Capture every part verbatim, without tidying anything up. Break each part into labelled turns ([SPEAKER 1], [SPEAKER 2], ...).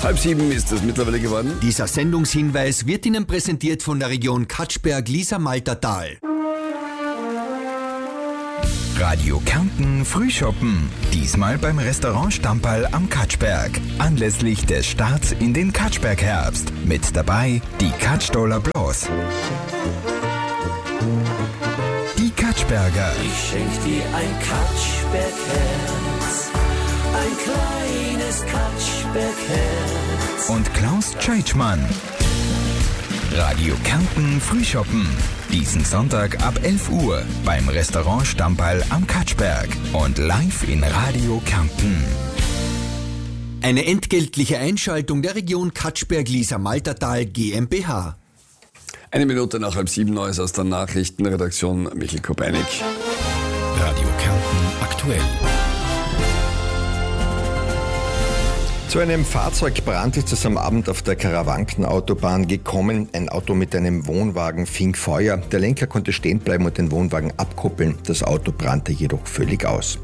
[SPEAKER 1] Halb sieben ist es mittlerweile geworden.
[SPEAKER 2] Dieser Sendungshinweis wird Ihnen präsentiert von der Region Katschberg-Lisa-Maltertal.
[SPEAKER 3] Radio Kärnten Frühschoppen. Diesmal beim Restaurant Stamperl am Katschberg. Anlässlich des Starts in den Katschberg-Herbst. Mit dabei die Katschdoller Blos. Die Katschberger.
[SPEAKER 4] Ich schenk dir ein Katschberg-Herz, ein kleines Katschberg-Herz.
[SPEAKER 3] Und Klaus Tscheitschmann. Radio Kärnten Frühschoppen. Diesen Sonntag ab elf Uhr beim Restaurant Stamperl am Katschberg und live in Radio Kärnten.
[SPEAKER 2] Eine entgeltliche Einschaltung der Region Katschberg-Lisa-Maltertal GmbH.
[SPEAKER 1] Eine Minute nach halb sieben, Neues aus der Nachrichtenredaktion, Michael Kopeinig.
[SPEAKER 5] Radio Kärnten aktuell.
[SPEAKER 6] Zu einem Fahrzeugbrand ist es am Abend auf der Karawankenautobahn gekommen. Ein Auto mit einem Wohnwagen fing Feuer. Der Lenker konnte stehen bleiben und den Wohnwagen abkuppeln. Das Auto brannte jedoch völlig aus.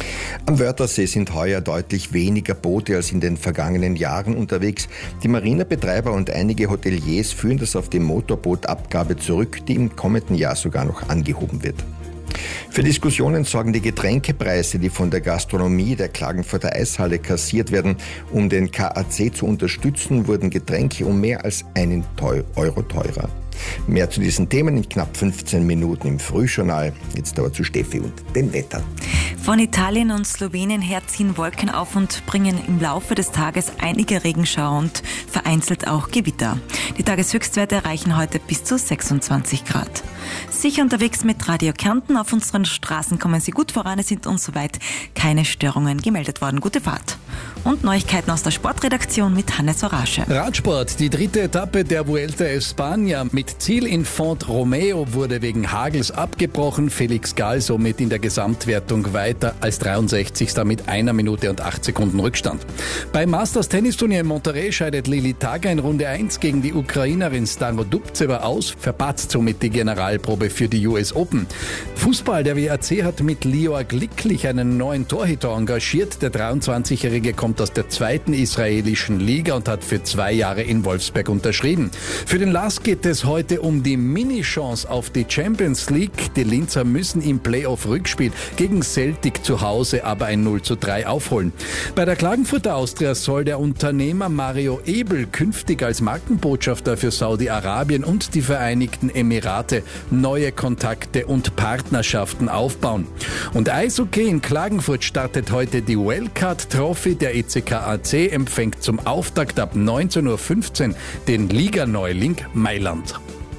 [SPEAKER 6] Am Wörthersee sind heuer deutlich weniger Boote als in den vergangenen Jahren unterwegs. Die Marinabetreiber und einige Hoteliers führen das auf die Motorbootabgabe zurück, die im kommenden Jahr sogar noch angehoben wird. Für Diskussionen sorgen die Getränkepreise, die von der Gastronomie der Klagenfurter Eishalle kassiert werden. Um den K A C zu unterstützen, wurden Getränke um mehr als einen Euro teurer. Mehr zu diesen Themen in knapp fünfzehn Minuten im Frühjournal. Jetzt aber zu Steffi und dem Wetter.
[SPEAKER 7] Von Italien und Slowenien her ziehen Wolken auf und bringen im Laufe des Tages einige Regenschauer und vereinzelt auch Gewitter. Die Tageshöchstwerte erreichen heute bis zu sechsundzwanzig Grad. Sicher unterwegs mit Radio Kärnten. Auf unseren Straßen kommen Sie gut voran. Es sind uns soweit keine Störungen gemeldet worden. Gute Fahrt. Und Neuigkeiten aus der Sportredaktion mit Hannes Orasche.
[SPEAKER 5] Radsport. Die dritte Etappe der Vuelta a España mit Ziel in Font-Romeo wurde wegen Hagels abgebrochen. Felix Gall somit in der Gesamtwertung weiter als dreiundsechzigster mit einer Minute und acht Sekunden Rückstand. Beim Masters-Tennisturnier in Monterrey scheidet Lili Taga in Runde eins gegen die Ukrainerin Starodubtseva aus, verpatzt somit die Generalprobe für die U S Open. Fußball. Der W A C hat mit Lior Glicklich einen neuen Torhüter engagiert. Der dreiundzwanzigjährige kommt aus der zweiten israelischen Liga und hat für zwei Jahre in Wolfsberg unterschrieben. Für den Lars geht es heute um die Mini-Chance auf die Champions League. Die Linzer müssen im Playoff-Rückspiel gegen Celtic zu Hause aber ein null zu drei aufholen. Bei der Klagenfurter Austria soll der Unternehmer Mario Ebel künftig als Markenbotschafter für Saudi-Arabien und die Vereinigten Emirate neue Kontakte und Partnerschaften aufbauen. Und Eishockey in Klagenfurt startet heute die Wildcard Trophy. Der E C K A C empfängt zum Auftakt ab neunzehn Uhr fünfzehn den Liganeuling Mailand.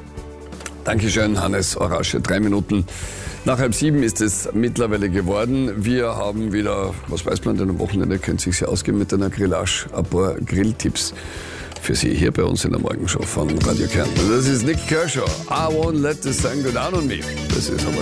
[SPEAKER 1] Dankeschön, Hannes Orasche. Drei Minuten nach halb sieben ist es mittlerweile geworden. Wir haben wieder, was weiß man denn am Wochenende, könnte sich ja ausgehen mit einer Grillage, ein paar Grilltipps für Sie hier bei uns in der Morgenshow von Radio Kärnten. Das ist Nick Kershaw. I won't let the sun go down on me. Das ist aber